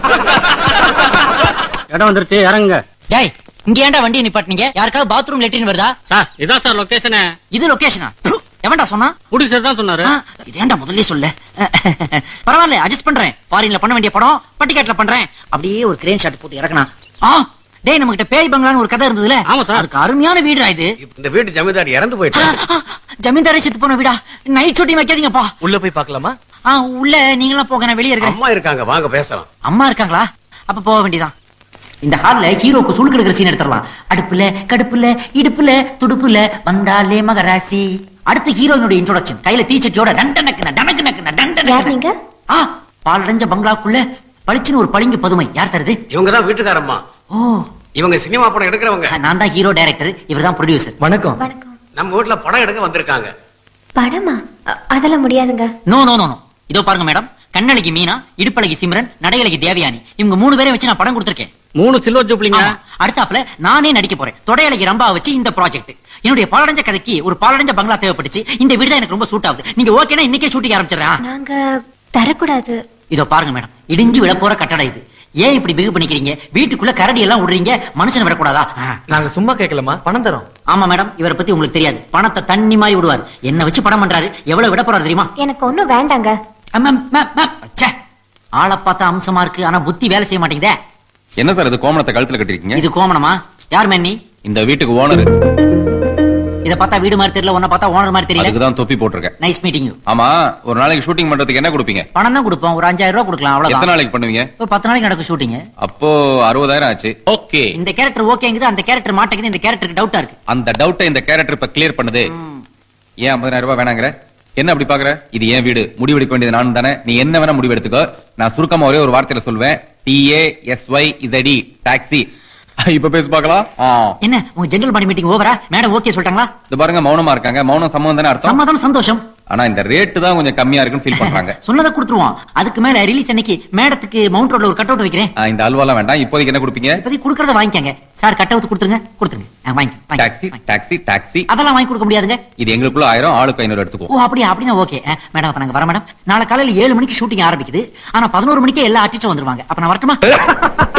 இடம் வந்துருச்சு, இறங்குங்க. டேய், இங்க ஏன்டா வண்டியை நிப்பாட்டுனீங்க? யாருக்காவது பாத்ரூம் லெட்டின் வருதா? சார், இதான் சார் லொகேஷன். இது லொகேஷனா? எவன்டா சொன்னா? புடிச்சது தான் சொன்னாரு. இது ஏன்டா முதல்ல சொல்ல? பரவாயில்ல, அட்ஜஸ்ட் பண்றேன். ஃபாரின்ல பண்ண வேண்டிய படம் பட்டிக்காட்ல பண்றேன். அப்படியே ஒரு கிரேன் ஷாட் போட்டு இறக்கணும். டேய், நம்ம கிட்ட பேய் பங்களான்னு ஒரு கதை இருந்ததுல? ஆமா சார். அதுக்கு அருமையான வீடுடா இது. இந்த வீட்டு ஜமீன்தார் இறந்து போயிட்டாரு. ஜமீன்தாரே செத்து போன வீடா? Night shooting வைக்காதீங்கப்பா. உள்ள போய் பார்க்கலாமா? உள்ள நீங்களாம் போக, நான் வெளியே இருக்கேன். அம்மா இருக்காங்க, வாங்க பேசலாம். அம்மா இருக்காங்களா? அப்ப போக வேண்டியதான். இந்த ஹால்ல ஹீரோக்கு சுளுக்கு எடுக்கிற சீன் எடுத்துடலாம். அடுப்புல, கடுப்புல, இடுப்புல, துடுப்புல வந்தாலே மகராசி. அடுத்து ஹீரோயினுடைய இன்ட்ரோடக்ஷன். கையில தீச்சட்டியோட டண்ட நக்குன டனக்கு நக்குன டண்ட நக்குன. பாலடைஞ்ச பங்களாக்குள்ள பளிச்சுன்னு ஒரு பளிங்கு பதுமை. யார் சார் இது? இவங்கதான் வீட்டுக்காரம்மா. ஓ, இவங்க சினிமா படம் எடுக்கிறவங்க. நான் தான் ஹீரோ டைரக்டர், இவர்தான் ப்ரொடியூசர். வணக்கம். வணக்கம். நம்ம வீட்டுல படம் எடுக்க வந்திருக்காங்க. படமா? அதெல்லாம் முடியாதுங்க. No no no no. இதோ பாருங்க மேடம், கண்ணழகி மீனா, இடுப்பழகி சிம்ரன், நடையழகி தேவயானி, இவங்க 3 பேரை வச்சு நான் படம் கொடுத்திருக்கேன். 3 சில்வர் ஜூப்ளிங்க. அடுத்தாப்புல நானே நடிக்க போறேன். தொடையழகி ரம்பா வச்சு இந்த ப்ராஜெக்ட். என்னுடைய பாலடைஞ்ச கதைக்கு ஒரு பாலடைஞ்ச பங்களா தேவைப்பட்டுச்சு. இந்த வீடு தான் எனக்கு ரொம்ப சூட் ஆகுது. நீங்க ஓகேனா இன்னைக்கே ஷூட்டிங் ஆரம்பிச்சிடறேன். நாங்க தரக்கூடாது. இதோ பாருங்க மேடம், இடிஞ்சு விட போற கட்டடம் இது. ஏன் இப்படி பிகு பண்ணிக்கிறீங்க? வீட்டுக்குள்ள கரடி எல்லாம் விடுறீங்க, மனுஷன் விடக்கூடாதா? நாங்க சும்மா கேட்கலாமா? பணம் தரோம். ஆமா மேடம், இவரை பத்தி உங்களுக்கு தெரியாது. பணத்தை தண்ணி மாதிரி விடுவார். என்ன வச்சு படம் பண்றாரு. எவ்வளவு விட போறாரு தெரியுமா? எனக்கு ஒண்ணும் வேண்டாங்க. ஆளை பார்த்தா அம்சமா இருக்கு, ஆனா புத்தி வேலை செய்ய மாட்டேங்குதே. என்ன சார் இது கோமணத்தை கழுத்துல கட்டிருக்கீங்க? இது கோமணமா? யார் மேன்னி? இந்த வீட்டுக்கு ஓனர். இத பார்த்தா வீடு மாதிரி தெரியல, உன்ன பார்த்தா ஓனர் மாதிரி தெரியல. அதுக்கு தான் தொப்பி போட்டுருக்கேன். Nice meeting you. ஆமா, ஒரு நாளைக்கு ஷூட்டிங் பண்றதுக்கு என்ன கொடுப்பீங்க? பணம் தான் கொடுப்போம். ஒரு 5000 ரூபாய் கொடுக்கலாம், எத்தனை அவ்வளவுதான். நாளைக்கு பண்ணுவீங்க? இப்போ 10 நாளைக்கு நடக்கும் ஷூட்டிங். அப்போ 60,000 ஆச்சு. ஓகே. இந்த கேரக்டர் ஓகேங்குது, அந்த கேரக்டர் மாட்டேங்குது. இந்த கேரக்டருக்கு டவுட்டா இருக்கு. அந்த டவுட்டை இந்த கேரக்டர் இப்ப கிளியர் பண்ணுது. ஏன் 50,000 ரூபாய் வேணாங்கற? என்ன அப்படி பாக்குற? இது ஏன் வீடு, முடிவெடுக்க வேண்டியது நான் தானே. நீ என்ன வேணா முடிவு எடுத்துக்கோ. நான் சுருக்கமா ஒரே ஒரு வார்த்தையில சொல்வேன். TASYZD taxi. இப்ப பேச பார்க்கலாம். என்ன உங்க ஜெனரல் பாடி மீட்டிங் ஓவரா? மேடம் ஓகே சொல்லிட்டாங்களா? இது பாருங்க, மௌனமா இருக்காங்க. மௌனம் சம்மதம் தானே அர்த்தம்? சம்மதம், சந்தோஷம். ஆனா இந்த ரேட் தான் கொஞ்சம் கம்மியா இருக்குன்னு ஃபீல் பண்றாங்க. சொன்னதை கொடுத்துருவோம். அதுக்கு மேல ரிலீஸ் அன்னைக்கு மேடத்துக்கு மவுண்ட் ரோட்ல ஒரு கட் அவுட் வைக்கிறேன். இந்த அல்வாலாம் வேண்டாம். இப்போதைக்கு என்ன கொடுப்பீங்க? இப்போதைக்கு கொடுக்கறத வாங்கிக்கங்க. சார் கட் அவுட் கொடுத்துருங்க. Taxi taxi taxi. அதெல்லாம் வாங்கி கொடுக்க முடியாதுங்க. இது எங்களுக்குள்ள 1000, ஆளுக்கு 500 எடுத்துக்கோ. ஓ அப்படின்னா ஓகே மேடம். அப்ப நாங்க வர மேடம். நாளை காலையில 7 மணிக்கு ஷூட்டிங் ஆரம்பிக்குது. ஆனா 11 மணிக்கே எல்லா ஆர்டிஸ்டும் வந்துருவாங்க. அப்ப நான் வரட்டுமா?